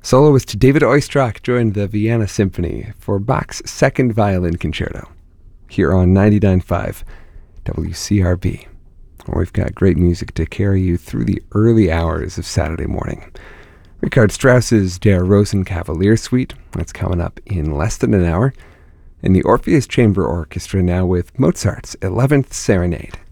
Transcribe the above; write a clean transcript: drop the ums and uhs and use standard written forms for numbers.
Soloist David Oistrakh joined the Vienna Symphony for Bach's Second Violin Concerto here on 99.5 WCRB. We've got great music to carry you through the early hours of Saturday morning. Richard Strauss's Der Rosenkavalier Suite, that's coming up in less than an hour, and the Orpheus Chamber Orchestra now with Mozart's 11th Serenade.